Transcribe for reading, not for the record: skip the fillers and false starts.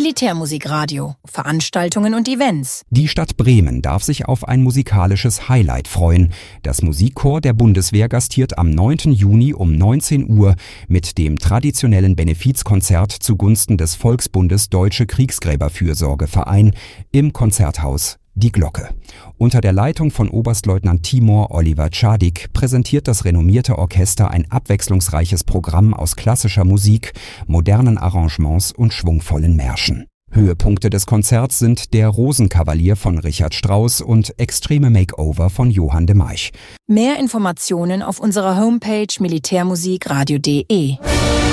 Militärmusikradio, Veranstaltungen und Events. Die Stadt Bremen darf sich auf ein musikalisches Highlight freuen. Das Musikchor der Bundeswehr gastiert am 9. Juni um 19 Uhr mit dem traditionellen Benefizkonzert zugunsten des Volksbundes Deutsche Kriegsgräberfürsorgeverein im Konzerthaus Die Glocke. Unter der Leitung von Oberstleutnant Timur Oliver Czadik präsentiert das renommierte Orchester ein abwechslungsreiches Programm aus klassischer Musik, modernen Arrangements und schwungvollen Märschen. Höhepunkte des Konzerts sind der Rosenkavalier von Richard Strauss und Extreme Makeover von Johann de Meich. Mehr Informationen auf unserer Homepage militärmusikradio.de.